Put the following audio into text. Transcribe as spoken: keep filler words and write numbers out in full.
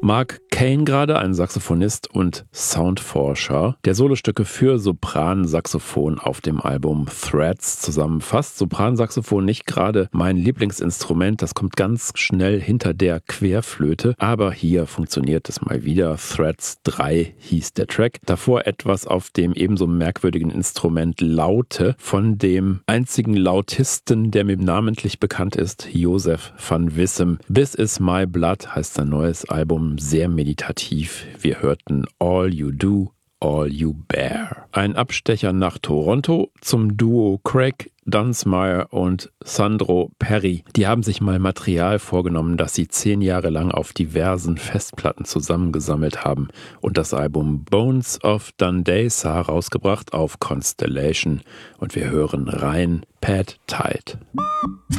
Mark Kane gerade, ein Saxophonist und Soundforscher, der Solostücke für Sopran-Saxophon auf dem Album Threads zusammenfasst. Sopran-Saxophon nicht gerade mein Lieblingsinstrument, das kommt ganz schnell hinter der Querflöte, aber hier funktioniert es mal wieder. Threads drei hieß der Track. Davor etwas auf dem ebenso merkwürdigen Instrument Laute von dem einzigen Lautisten, der mir namentlich bekannt ist, Josef van Wissem. This Is My Blood heißt sein neues Album, sehr meditativ. Wir hörten All You Do, All You Bear. Ein Abstecher nach Toronto zum Duo Craig Dunsmuir und Sandro Perry. Die haben sich mal Material vorgenommen, das sie zehn Jahre lang auf diversen Festplatten zusammengesammelt haben und das Album Bones of Dundaisa rausgebracht auf Constellation. Und wir hören rein Pad Tide.